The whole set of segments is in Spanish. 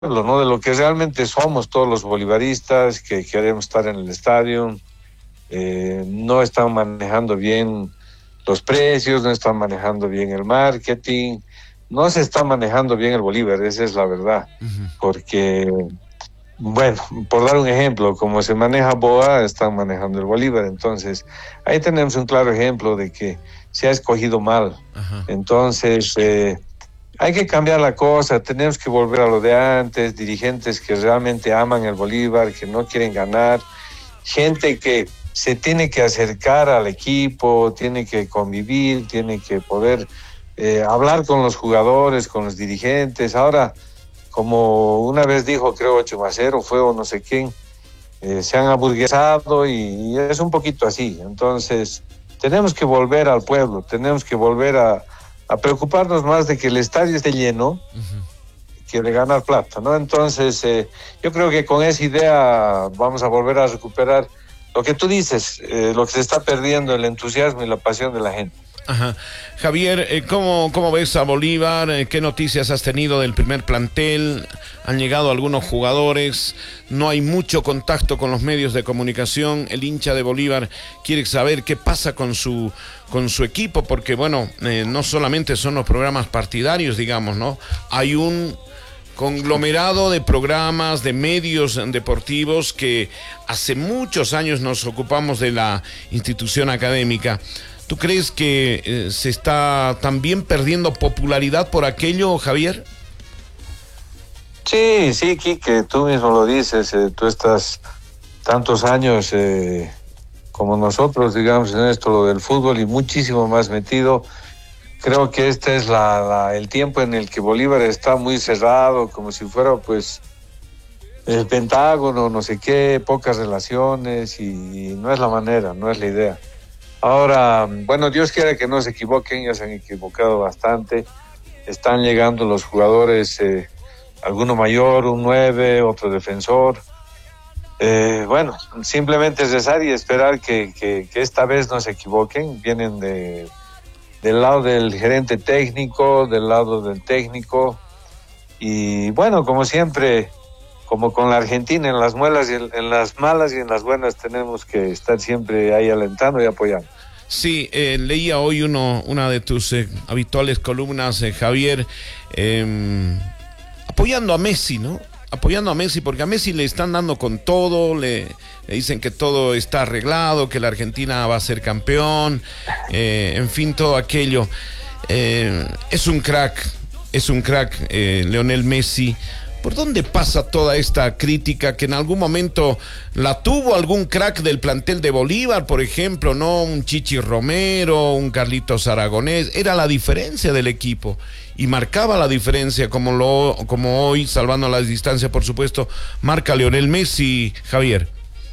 ¿no? De lo que realmente somos todos los bolivaristas que queremos estar en el estadio. No están manejando bien los precios, no están manejando bien el marketing, no se está manejando bien el Bolívar, esa es la verdad. Ujú. Porque, bueno, por dar un ejemplo, como se maneja BOA, están manejando el Bolívar. Entonces, ahí tenemos un claro ejemplo de que se ha escogido mal. Ajá. Entonces, hay que cambiar la cosa, tenemos que volver a lo de antes, dirigentes que realmente aman el Bolívar, que no quieren ganar, gente que se tiene que acercar al equipo, tiene que convivir, tiene que poder hablar con los jugadores, con los dirigentes. Ahora, como una vez dijo, creo 8-0 fue o no sé quién, se han aburguesado y es un poquito así. Entonces, tenemos que volver al pueblo, tenemos que volver a preocuparnos más de que el estadio esté lleno que de ganar plata, ¿no? Entonces, yo creo que con esa idea vamos a volver a recuperar lo que tú dices, lo que se está perdiendo, el entusiasmo y la pasión de la gente. Ajá. Javier, ¿cómo ves a Bolívar? ¿Qué noticias has tenido del primer plantel? Han llegado algunos jugadores, no hay mucho contacto con los medios de comunicación. El hincha de Bolívar quiere saber qué pasa con su equipo, porque bueno, no solamente son los programas partidarios, digamos, ¿no? Hay un conglomerado de programas, de medios deportivos que hace muchos años nos ocupamos de la institución académica. ¿Tú crees que se está también perdiendo popularidad por aquello, Javier? Sí, sí, Quique, tú mismo lo dices, tú estás tantos años como nosotros, digamos, en esto, lo del fútbol y muchísimo más metido. Creo que este es el tiempo en el que Bolívar está muy cerrado, como si fuera pues el Pentágono, no sé qué, pocas relaciones y no es la manera, no es la idea. Ahora, bueno, Dios quiera que no se equivoquen, ya se han equivocado bastante. Están llegando los jugadores, alguno mayor, un 9, otro defensor. Bueno, simplemente es rezar y esperar que esta vez no se equivoquen. Vienen del lado del gerente técnico, del lado del técnico. Y bueno, como siempre, como con la Argentina, en las muelas y en las malas y en las buenas tenemos que estar siempre ahí alentando y apoyando. Sí, leía hoy una de tus habituales columnas, Javier, apoyando a Messi, ¿no? Apoyando a Messi, porque a Messi le están dando con todo, le dicen que todo está arreglado, que la Argentina va a ser campeón, en fin, todo aquello. Es un crack, Lionel Messi. ¿Por dónde pasa toda esta crítica que en algún momento la tuvo algún crack del plantel de Bolívar, por ejemplo, no un Chichi Romero, un Carlitos Aragonés? Era la diferencia del equipo y marcaba la diferencia como hoy, salvando las distancias, por supuesto, marca Lionel Messi, Javier.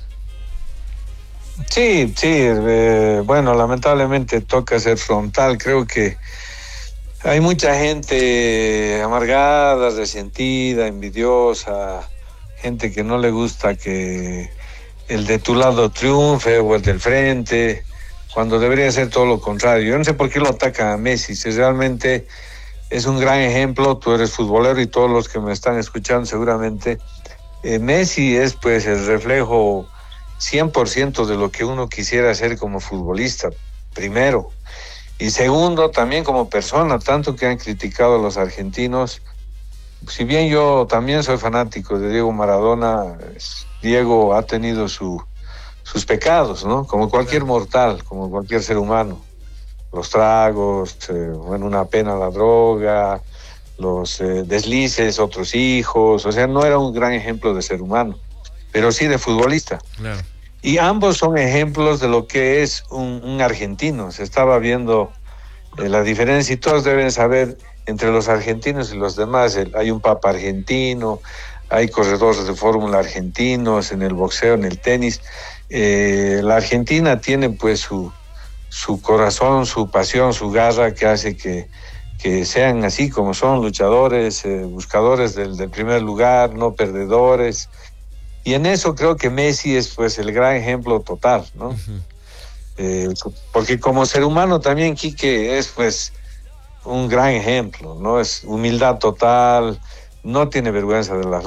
Sí, sí, bueno, lamentablemente toca ser frontal. Creo que hay mucha gente amargada, resentida, envidiosa, gente que no le gusta que el de tu lado triunfe o el del frente, cuando debería ser todo lo contrario. Yo no sé por qué lo ataca a Messi, si realmente es un gran ejemplo, tú eres futbolero y todos los que me están escuchando seguramente, Messi es pues el reflejo 100% de lo que uno quisiera ser como futbolista, primero. Y segundo, también como persona, tanto que han criticado a los argentinos. Si bien yo también soy fanático de Diego Maradona, Diego ha tenido sus pecados, ¿no? Como cualquier mortal, como cualquier ser humano. Los tragos, bueno, una pena la droga, los deslices, otros hijos. O sea, no era un gran ejemplo de ser humano, pero sí de futbolista. Claro. Y ambos son ejemplos de lo que es un argentino. Se estaba viendo la diferencia y todos deben saber entre los argentinos y los demás. Hay un papa argentino, hay corredores de fórmula argentinos en el boxeo, en el tenis. La Argentina tiene pues su corazón, su pasión, su garra que hace que sean así como son, luchadores, buscadores del primer lugar, no perdedores. Y en eso creo que Messi es pues el gran ejemplo total, ¿no? Porque como ser humano también Quique es pues un gran ejemplo, ¿no? Es humildad total, no tiene vergüenza de las